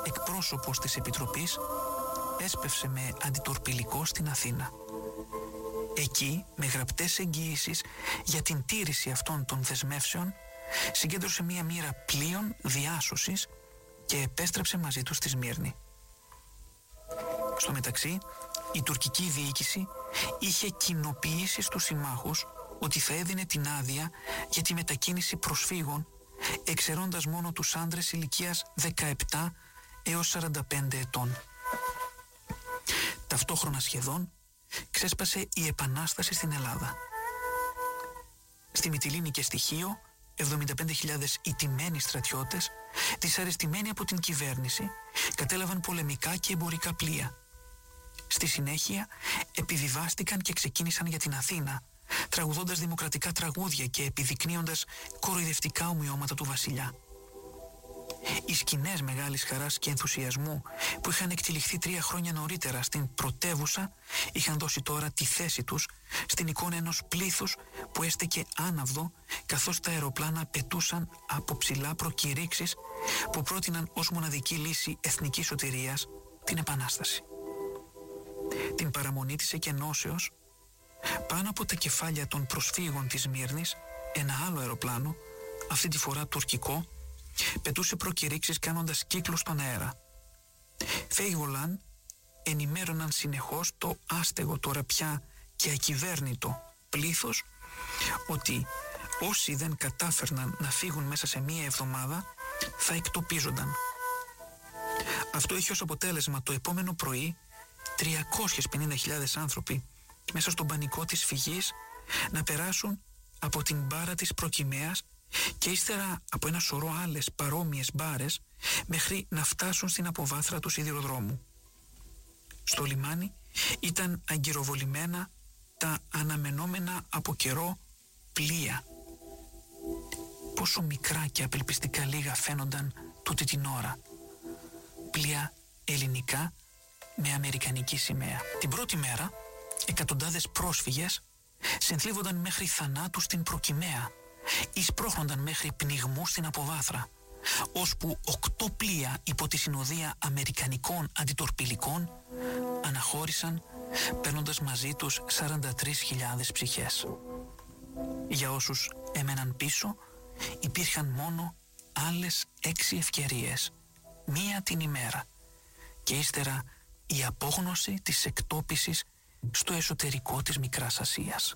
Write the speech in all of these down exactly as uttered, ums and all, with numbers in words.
εκπρόσωπος της Επιτροπής έσπευσε με αντιτορπιλικό στην Αθήνα. Εκεί, με γραπτές εγγυήσεις για την τήρηση αυτών των δεσμεύσεων, συγκέντρωσε μία μοίρα πλοίων διάσωσης και επέστρεψε μαζί τους στη Σμύρνη. Στο μεταξύ, η τουρκική διοίκηση είχε κοινοποιήσει στους συμμάχους ότι θα έδινε την άδεια για τη μετακίνηση προσφύγων, εξαιρώντας μόνο τους άντρες ηλικίας δεκαεπτά έως σαράντα πέντε ετών. Ταυτόχρονα σχεδόν ξέσπασε η Επανάσταση στην Ελλάδα. Στη Μυτιλήνη και στη Χίο, εβδομήντα πέντε χιλιάδες ηττημένοι στρατιώτες, δυσαρεστημένοι από την κυβέρνηση, κατέλαβαν πολεμικά και εμπορικά πλοία. Στη συνέχεια επιβιβάστηκαν και ξεκίνησαν για την Αθήνα, τραγουδώντας δημοκρατικά τραγούδια και επιδεικνύοντας κοροϊδευτικά ομοιώματα του βασιλιά. Οι σκηνές μεγάλης χαράς και ενθουσιασμού που είχαν εκτυλιχθεί τρία χρόνια νωρίτερα στην πρωτεύουσα είχαν δώσει τώρα τη θέση τους στην εικόνα ενός πλήθους που έστεκε άναυδο, καθώς τα αεροπλάνα πετούσαν από ψηλά προκηρύξεις που πρότειναν ως μοναδική λύση εθνικής σωτηρίας την Επανάσταση. Την παραμονή της εκενώσεως, πάνω από τα κεφάλια των προσφύγων της Σμύρνης, ένα άλλο αεροπλάνο, αυτή τη φορά τουρκικό, πετούσε προκηρύξεις κάνοντας κύκλους στον αέρα. Φέιγολαν ενημέρωναν συνεχώς το άστεγο τώρα πια και ακυβέρνητο πλήθος ότι όσοι δεν κατάφερναν να φύγουν μέσα σε μία εβδομάδα θα εκτοπίζονταν. Αυτό είχε ως αποτέλεσμα το επόμενο πρωί τριακόσιες πενήντα χιλιάδες άνθρωποι μέσα στον πανικό της φυγής να περάσουν από την μπάρα της Προκυμαίας και ύστερα από ένα σωρό άλλες παρόμοιες μπάρες μέχρι να φτάσουν στην αποβάθρα του σιδηροδρόμου. Στο λιμάνι ήταν αγκυροβολημένα τα αναμενόμενα από καιρό πλοία. Πόσο μικρά και απελπιστικά λίγα φαίνονταν τούτη την ώρα. Πλοία ελληνικά με αμερικανική σημαία. Την πρώτη μέρα εκατοντάδες πρόσφυγες συνθλίβονταν μέχρι θανάτου στην Προκυμαία ή σπρώχνονταν μέχρι πνιγμού στην αποβάθρα, ώσπου οκτώ πλοία υπό τη συνοδεία αμερικανικών αντιτορπιλικών αναχώρησαν, παίρνοντας μαζί τους σαράντα τρεις χιλιάδες ψυχές. Για όσους έμεναν πίσω υπήρχαν μόνο άλλες έξι ευκαιρίες, μία την ημέρα, και ύστερα η απόγνωση της εκτόπισης στο εσωτερικό της Μικράς Ασίας.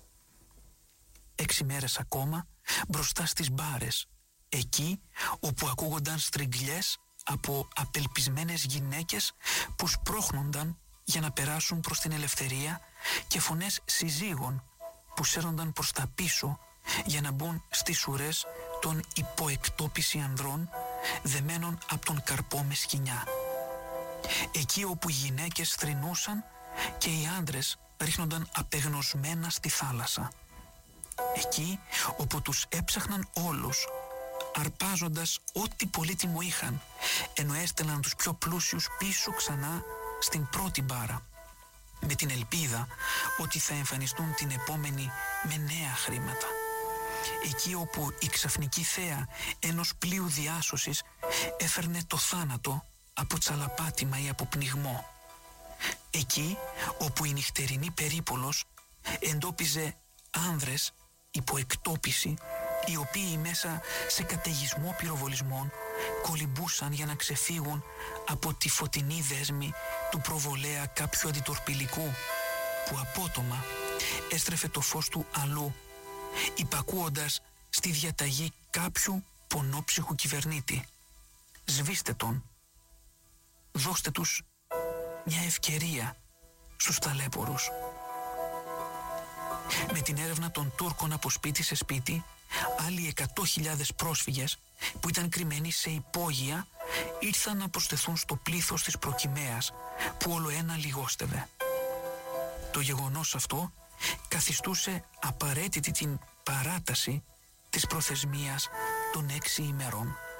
Έξι μέρες ακόμα μπροστά στις μπάρες, εκεί όπου ακούγονταν στριγκλιές από απελπισμένες γυναίκες που σπρώχνονταν για να περάσουν προς την ελευθερία και φωνές συζύγων που σέρνονταν προς τα πίσω για να μπουν στις ουρές των υποεκτόπιση ανδρών δεμένων από τον καρπό με σκοινιά. Εκεί όπου οι γυναίκες θρηνούσαν και οι άντρες ρίχνονταν απεγνωσμένα στη θάλασσα. Εκεί όπου τους έψαχναν όλους, αρπάζοντας ό,τι πολύτιμο είχαν, ενώ έστελναν τους πιο πλούσιους πίσω ξανά στην πρώτη μπάρα, με την ελπίδα ότι θα εμφανιστούν την επόμενη με νέα χρήματα. Εκεί όπου η ξαφνική θέα ενός πλοίου διάσωσης έφερνε το θάνατο από τσαλαπάτημα ή από πνιγμό. Εκεί όπου η νυχτερινή περίπολος εντόπιζε άνδρες υπό εκτόπιση, οι οποίοι μέσα σε καταιγισμό πυροβολισμών κολυμπούσαν για να ξεφύγουν από τη φωτεινή δέσμη του προβολέα κάποιου αντιτορπιλικού που απότομα έστρεφε το φως του αλλού, υπακούοντας στη διαταγή κάποιου πονόψυχου κυβερνήτη. Σβήστε τον, δώστε τους μια ευκαιρία στους ταλέπορους. Με την έρευνα των Τούρκων από σπίτι σε σπίτι, άλλοι εκατό χιλιάδες πρόσφυγες που ήταν κρυμμένοι σε υπόγεια ήρθαν να προσθεθούν στο πλήθος της Προκυμαίας που όλο ένα λιγόστευε. Το γεγονός αυτό καθιστούσε απαραίτητη την παράταση της προθεσμίας των έξι ημερών.